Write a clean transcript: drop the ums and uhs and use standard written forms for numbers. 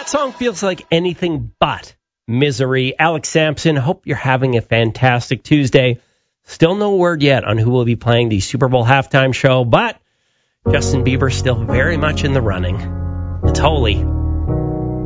That song feels like anything but misery. Alex Sampson, hope you're having a fantastic Tuesday. Still no word yet on who will be playing the Super Bowl halftime show, but Justin Bieber still very much in the running. It's Holy.